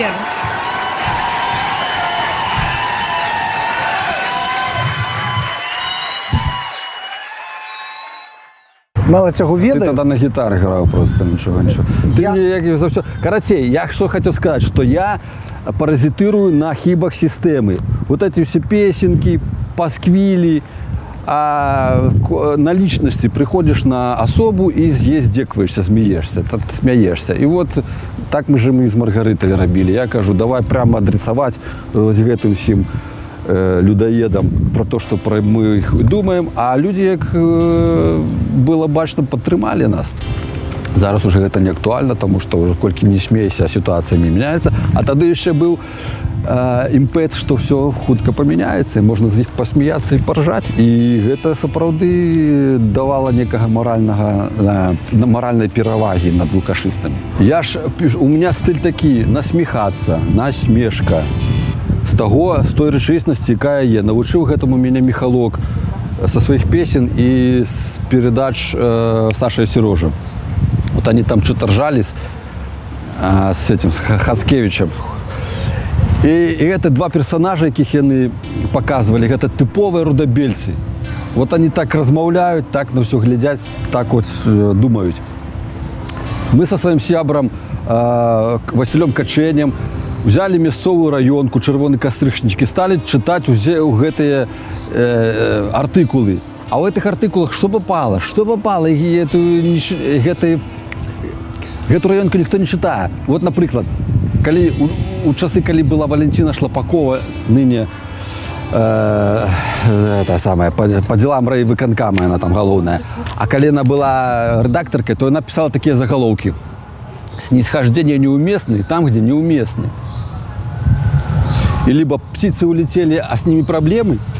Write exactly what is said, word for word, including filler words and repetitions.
Гитлер. Мало чого Ты ведаю. тогда на гитаре играл просто, ничего, ничего. Ты Я- мне як за все. Короче, я что хотел сказать, что я паразитирую на хибах системы. Вот эти все песенки, пасквили, а к- на личности приходишь на особу и ездекваешься, смеешься, т- смеешься. И вот так мы же мы з Маргаритою робили. Я кажу, давай прямо адресовать з гэтым всім э, людоедам про то, что про мы их думаем, а люди, як э, было бачно, падтрымалі нас. Зараз уже гэта не актуальна, тому што ўжо колькі не смейся, сітуацыя не мяняецца. А тады яшчэ быў э, імпэт, што ўсё хутка памяняецца, і можна з іх пасмяяцца і паржаць. І гэта сапраўды давала некага маральнага, э, маральнай перавагі над лукашыстамі. Я ж, у меня стыль такі: насміхацца, насмешка з таго, з той рэчаіснасці, якая є. Навучыў гэтаму мяне Міхалок са сваіх песен і з перадач э, Саша і Серожа. Вот они там что-то ржались а, с этим, с Хацкевичем. И, и это два персонажа, якіх яны показывали, это типовые рудобельцы. Вот они так размаўляют, так на все глядят, так вот э, думают. Мы со своим сябром э, Василем Каченем взяли мясцовую районку, чырвоны кастрычнічкі, стали читать усе гэтыя э, артыкулы. А ў гэтых артыкулах што попало? Што попало? І эту, гэты, гэту раёнку ніхто не чытае. Вот, напрыклад, калі, у, у часы, калі была Валентина Шлапакова, ныне э, это самое, по, по делам райвыканкама, она там галоўная. А калі она была редакторкой, то она писала такие заголовки. Снисхождение неуместны там, где неуместны. И либо птицы улетели, а с ними проблемы,